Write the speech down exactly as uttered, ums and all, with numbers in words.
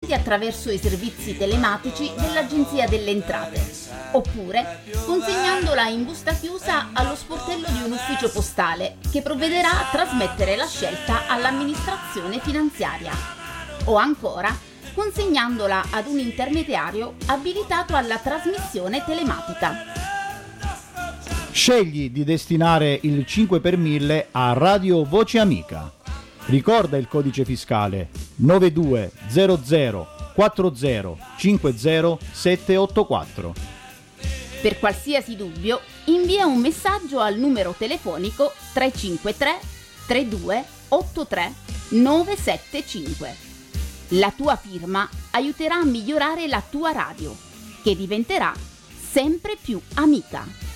pagamenti attraverso i servizi telematici dell'Agenzia delle Entrate, oppure consegnandola in busta chiusa allo sportello di un ufficio postale che provvederà a trasmettere la scelta all'amministrazione finanziaria, o ancora consegnandola ad un intermediario abilitato alla trasmissione telematica. Scegli di destinare il cinque per mille a Radio Voce Amica. Ricorda il codice fiscale nove due zero zero quattro zero cinque zero sette otto quattro. Per qualsiasi dubbio, invia un messaggio al numero telefonico tre cinque tre tre due otto tre nove sette cinque. La tua firma aiuterà a migliorare la tua radio, che diventerà sempre più amica.